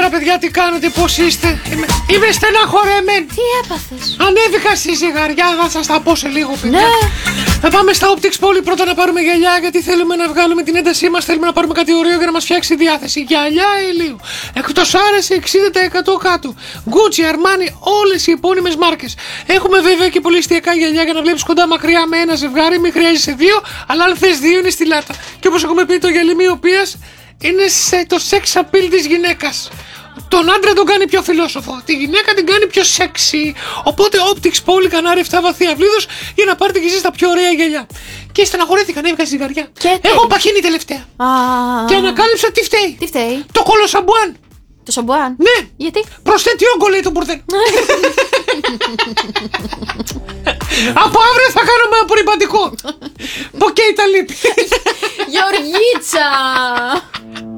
παιδιά, τι κάνετε, πώς είστε? Είμαι στεναχωρεμένη. Τι έπαθες? Ανέβηκα στη ζυγαριά, θα σας τα πω σε λίγο, παιδιά. Ναι. Θα πάμε στα Optics Poly πρώτα να πάρουμε γυαλιά, γιατί θέλουμε να βγάλουμε την έντασή μας. Θέλουμε να πάρουμε κάτι ωραίο για να μας φτιάξει τη διάθεση. Γυαλιά ηλίου. Εκτός άρεση 60% κάτω. Gucci, Armani, όλες οι επώνυμες μάρκες. Έχουμε βέβαια και πολύ εστιακά γυαλιά για να βλέπεις κοντά μακριά με ένα ζευγάρι. Μην χρειάζεσαι δύο, αλλά αν θες δύο είναι στη λάτα. Και όπως έχουμε πει, το γυαλί μοιοπίας είναι το sex appeal της γυναίκας. Τον άντρα τον κάνει πιο φιλόσοφο, τη γυναίκα την κάνει πιο σεξι. Οπότε Optics Poly, κανάρι 7 βαθύ αυλίδος, για να πάρετε κι εσείς τα πιο ωραία γυαλιά. Και στεναχωρήθηκα, ανέβηκα στη ζυγαριά. Έχω παχύνει τελευταία. Και ανακάλυψα τι φταίει. Τι φταίει? Το κολοσαμπουάν. Το σαμπουάν? Ναι. Γιατί? Προσθέτει όγκο, λέει το μπουρδέλ. Από αύριο θα κάνουμε απορριπαντικό. Ποκέι τα λύπη. Γεωργίτσα!